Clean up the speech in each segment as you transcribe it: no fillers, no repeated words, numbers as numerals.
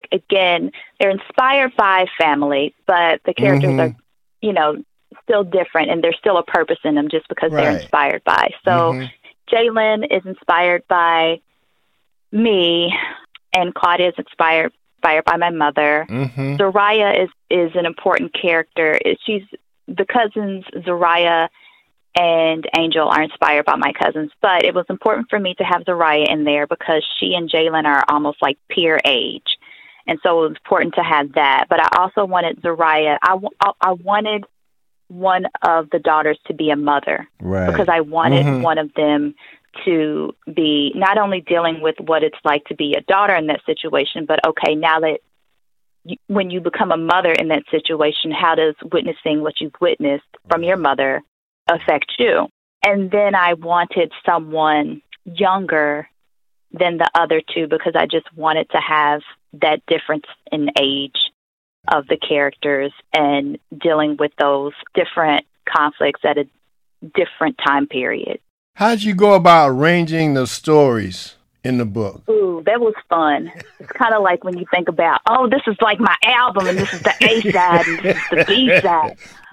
again, they're inspired by family, but the characters are, still different, and there's still a purpose in them just because they're inspired by. So Jalen is inspired by me, and Claudia is inspired by my mother. Zariah is an important character. She's the cousins, Zariah and Angel, are inspired by my cousins, but it was important for me to have Zariah in there because she and Jalen are almost like peer age, and so it was important to have that. But I also wanted Zariah. I wanted one of the daughters to be a mother, because I wanted one of them to be not only dealing with what it's like to be a daughter in that situation, but okay, now that when you become a mother in that situation, how does witnessing what you've witnessed from your mother affect you? And then I wanted someone younger than the other two because I just wanted to have that difference in age of the characters and dealing with those different conflicts at a different time period. How did you go about arranging the stories in the book? Ooh, that was fun. It's kind of like when you think about, this is like my album, and this is the A side, and this is the B side.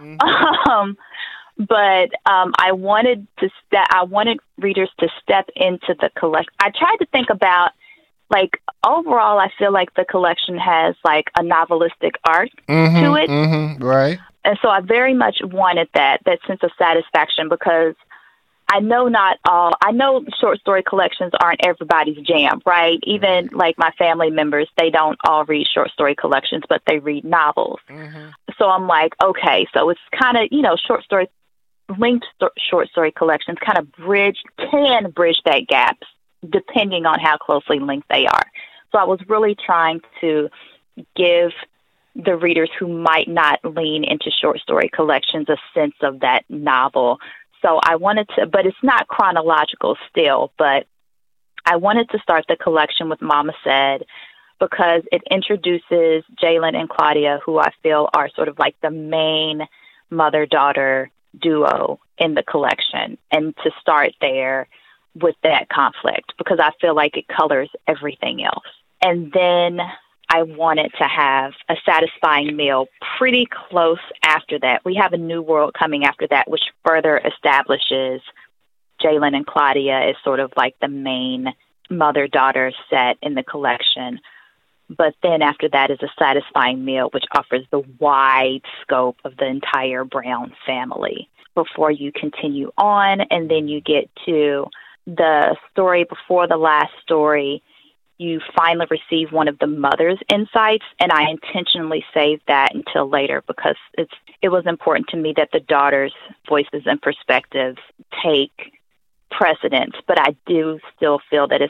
But I wanted readers to step into the collection. I tried to think about, like, overall, I feel like the collection has like a novelistic arc to it, right? And so I very much wanted that sense of satisfaction, because I know short story collections aren't everybody's jam, right? Even like my family members, they don't all read short story collections, but they read novels. So I'm like, okay, so it's kind of, linked short story collections kind of can bridge that gap depending on how closely linked they are. So I was really trying to give the readers who might not lean into short story collections a sense of that novel. So I wanted to, but it's not chronological still, but I wanted to start the collection with Mama Said because it introduces Jalen and Claudia, who I feel are sort of like the main mother-daughter duo in the collection, and to start there with that conflict because I feel like it colors everything else. And then I wanted to have a satisfying meal pretty close after that. We have a new world coming after that, which further establishes Jalen and Claudia as sort of like the main mother-daughter set in the collection. But then after that is a satisfying meal, which offers the wide scope of the entire Brown family before you continue on. And then you get to the story before the last story. You finally receive one of the mother's insights, and I intentionally saved that until later because it was important to me that the daughter's voices and perspectives take precedence. But I did still feel that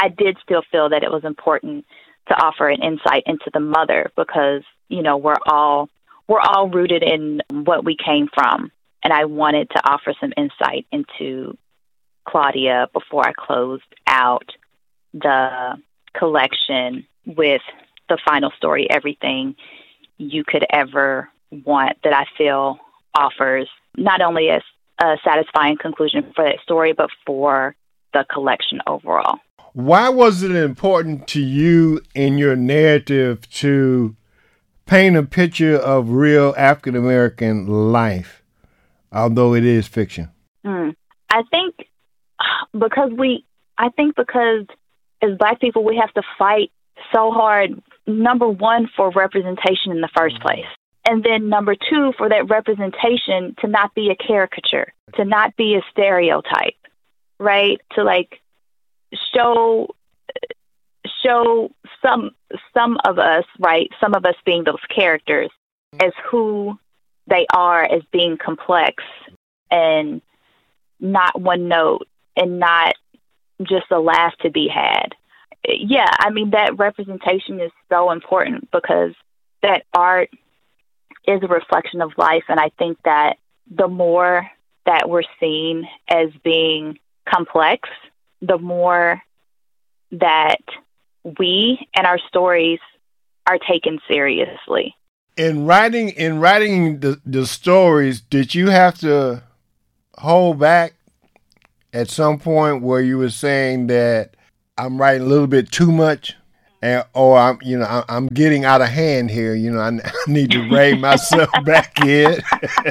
it was important to offer an insight into the mother because we're all rooted in what we came from, and I wanted to offer some insight into Claudia before I closed out the collection with the final story, Everything You Could Ever Want, that I feel offers not only a satisfying conclusion for that story, but for the collection overall. Why was it important to you in your narrative to paint a picture of real African-American life, although it is fiction? I think because as Black people, we have to fight so hard, number one, for representation in the first place. And then number two, for that representation to not be a caricature, to not be a stereotype, right? To like show some of us, right? Some of us being those characters as who they are, as being complex and not one note and not just a laugh to be had. Yeah, I mean, that representation is so important because that art is a reflection of life. And I think that the more that we're seen as being complex, the more that we and our stories are taken seriously. In writing the stories, did you have to hold back at some point where you were saying that I'm writing a little bit too much? And, or I'm getting out of hand here. I need to rein myself back in.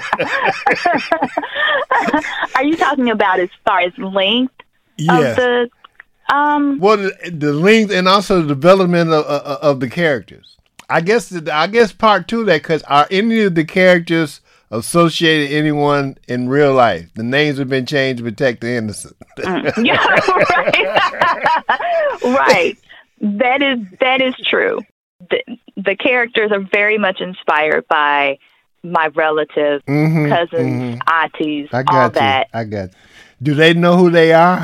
Are you talking about as far as length of Yes. the Well, the length and also the development of the characters. I guess part two of that, because are any of the characters associated anyone in real life? The names have been changed to protect the innocent. Yeah, right. Right. That is true. The characters are very much inspired by my relatives, cousins, aunties, all that. I got you. Do they know who they are?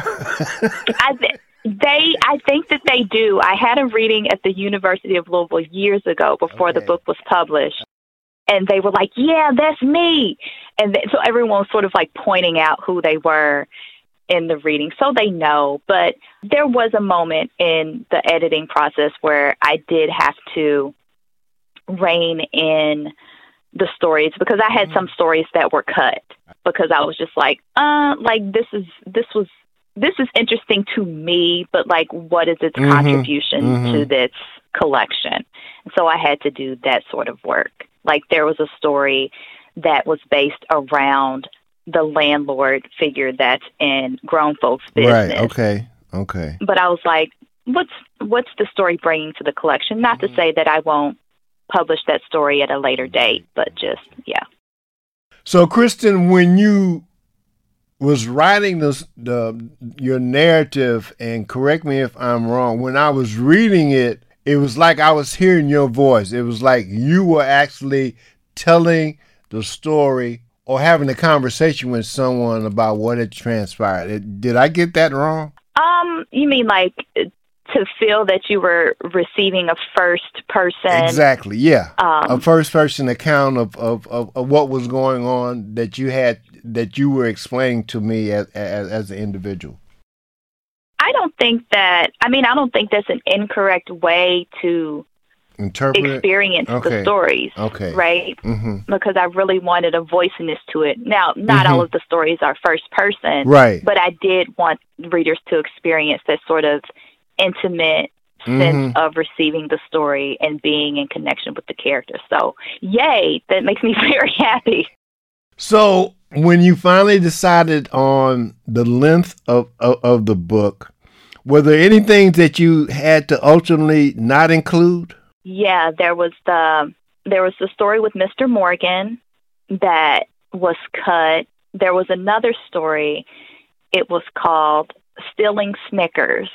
I think that they do. I had a reading at the University of Louisville years ago before the book was published, and they were like, "Yeah, that's me," and so everyone was sort of like pointing out who they were in the reading, so they know. But there was a moment in the editing process where I did have to rein in the stories because I had some stories that were cut because I was just like this is interesting to me, but like what is its contribution to this collection? So I had to do that sort of work. Like there was a story that was based around the landlord figure that's in Grown Folks Business. Right. Okay. But I was like, what's the story bringing to the collection? Not to say that I won't publish that story at a later date, but just, yeah. So, Kristen, when you was writing your narrative, and correct me if I'm wrong, when I was reading it, it was like I was hearing your voice. It was like you were actually telling the story or having a conversation with someone about what had transpired. Did I get that wrong? You mean like to feel that you were receiving a first person? Exactly, yeah. A first person account of what was going on that you were explaining to me as an individual. I don't think that's an incorrect way to experience the stories, right? Because I really wanted a voiceness to it. Now, not all of the stories are first person, right? But I did want readers to experience that sort of intimate sense of receiving the story and being in connection with the character. So, yay, that makes me very happy. So, when you finally decided on the length of the book, were there any things that you had to ultimately not include? Yeah, there was the story with Mr. Morgan that was cut. There was another story. It was called Stealing Snickers.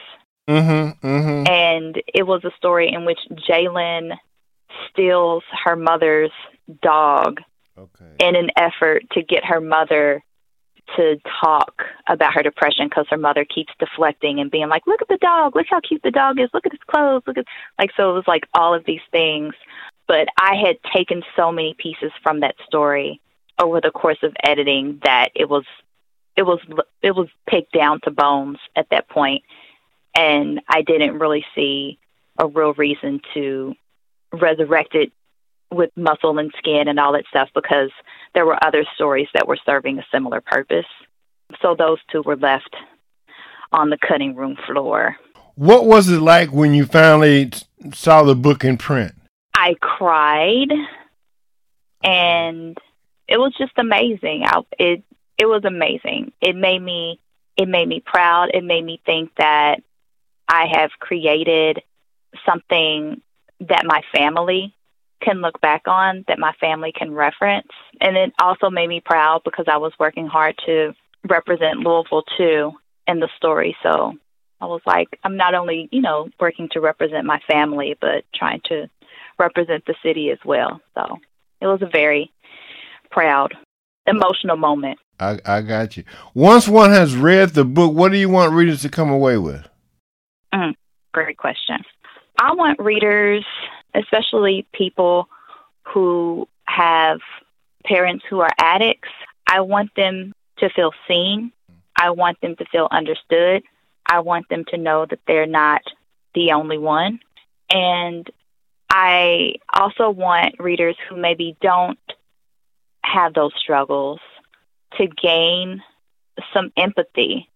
And it was a story in which Jalen steals her mother's dog in an effort to get her mother to talk about her depression because her mother keeps deflecting and being like, look at the dog, look how cute the dog is, look at his clothes, so it was like all of these things. But I had taken so many pieces from that story over the course of editing that it was picked down to bones at that point. And I didn't really see a real reason to resurrect it with muscle and skin and all that stuff because there were other stories that were serving a similar purpose. So those two were left on the cutting room floor. What was it like when you finally saw the book in print? I cried, and it was just amazing. It was amazing. It made me proud. It made me think that I have created something that my family can look back on, that my family can reference. And it also made me proud because I was working hard to represent Louisville too in the story. So I was like, I'm not only, working to represent my family, but trying to represent the city as well. So it was a very proud, emotional moment. I got you. Once one has read the book, what do you want readers to come away with? Great question. I want readers, especially people who have parents who are addicts, I want them to feel seen. I want them to feel understood. I want them to know that they're not the only one. And I also want readers who maybe don't have those struggles to gain some empathy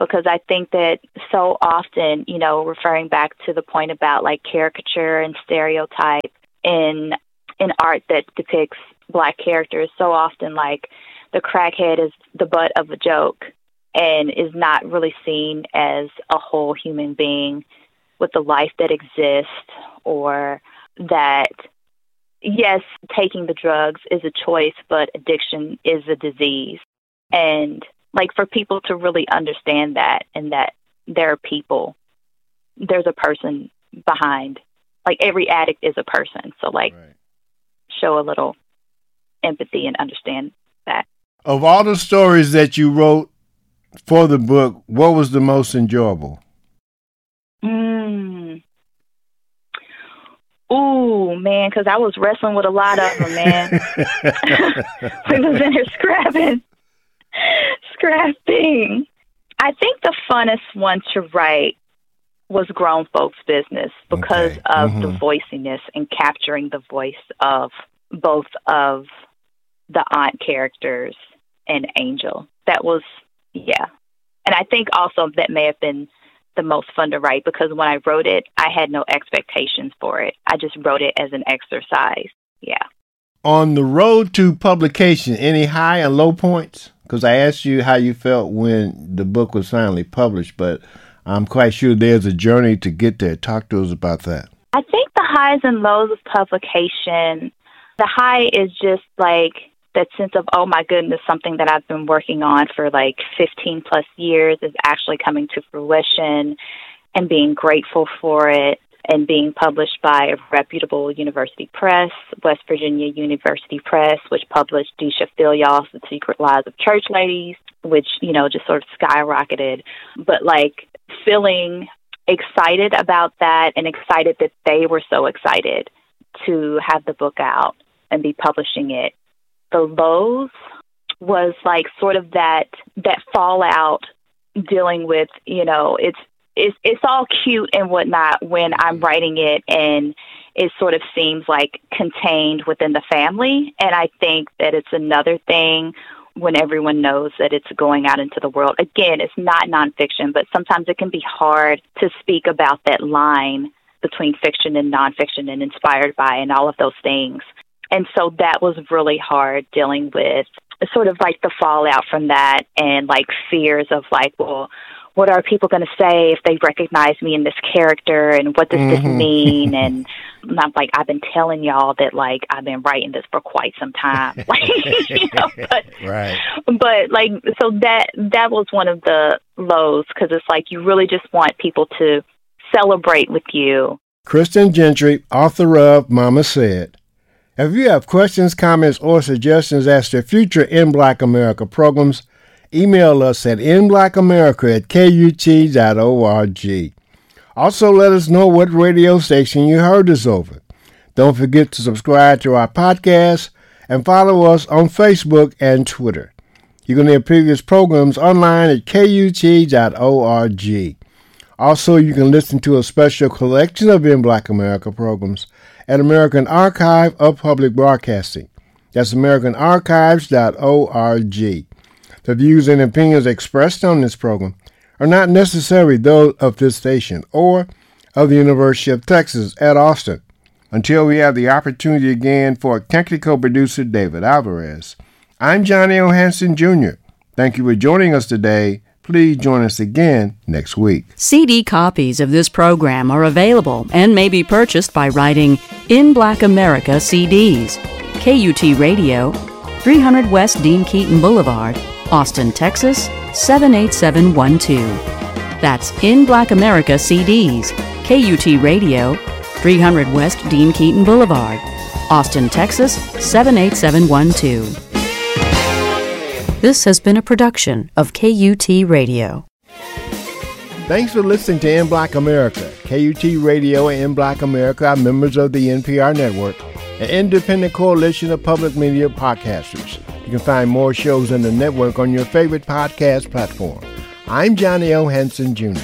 because I think that so often, referring back to the point about like caricature and stereotype in art that depicts Black characters, so often like the crackhead is the butt of a joke and is not really seen as a whole human being with the life that exists, or that, yes, taking the drugs is a choice, but addiction is a disease. And like for people to really understand that, and that there are people, there's a person behind, like every addict is a person. So like show a little empathy and understand that. Of all the stories that you wrote for the book, what was the most enjoyable? Ooh, man, because I was wrestling with a lot of them, man. We was in here scrapping. I think the funnest one to write was Grown Folks Business because of the voiciness and capturing the voice of both of the aunt characters and Angel. That was, yeah. And I think also that may have been the most fun to write because when I wrote it, I had no expectations for it. I just wrote it as an exercise. Yeah. On the road to publication, any high and low points? Because I asked you how you felt when the book was finally published, but I'm quite sure there's a journey to get there. Talk to us about that. I think the highs and lows of publication, the high is just like that sense of, oh my goodness, something that I've been working on for like 15 plus years is actually coming to fruition, and being grateful for it, and being published by a reputable university press, West Virginia University Press, which published Deesha Philyaws' The Secret Lives of Church Ladies, which, just sort of skyrocketed. But like feeling excited about that, and excited that they were so excited to have the book out and be publishing it. The lows was like sort of that fallout dealing with, it's all cute and whatnot when I'm writing it, and it sort of seems like contained within the family. And I think that it's another thing when everyone knows that it's going out into the world. Again, it's not nonfiction, but sometimes it can be hard to speak about that line between fiction and nonfiction and inspired by and all of those things. And so that was really hard, dealing with sort of like the fallout from that, and like fears of like, well, what are people going to say if they recognize me in this character, and what does this mean? And I'm like, I've been telling y'all that like I've been writing this for quite some time. But like, so that was one of the lows, because it's like you really just want people to celebrate with you. Kristen Gentry, author of Mama Said. If you have questions, comments, or suggestions as to future In Black America programs, email us at inblackamerica@kut.org. Also, let us know what radio station you heard us over. Don't forget to subscribe to our podcast and follow us on Facebook and Twitter. You can hear previous programs online at kut.org. Also, you can listen to a special collection of In Black America programs at American Archive of Public Broadcasting. That's americanarchives.org. The views and opinions expressed on this program are not necessarily those of this station or of the University of Texas at Austin. Until we have the opportunity again for technical producer David Alvarez, I'm Johnny O. Hanson Jr. Thank you for joining us today. Please join us again next week. CD copies of this program are available and may be purchased by writing In Black America CDs, KUT Radio, 300 West Dean Keaton Boulevard, Austin, Texas, 78712. That's In Black America CDs, KUT Radio, 300 West Dean Keaton Boulevard, Austin, Texas, 78712. This has been a production of KUT Radio. Thanks for listening to In Black America. KUT Radio and In Black America are members of the NPR Network, an independent coalition of public media podcasters. You can find more shows in the network on your favorite podcast platform. I'm Johnny O. Hanson Jr.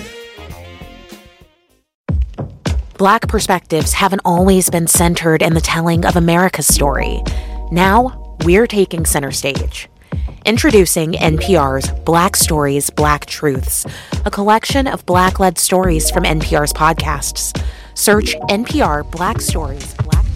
Black perspectives haven't always been centered in the telling of America's story. Now, we're taking center stage. Introducing NPR's Black Stories, Black Truths, a collection of Black-led stories from NPR's podcasts. Search NPR Black Stories, Black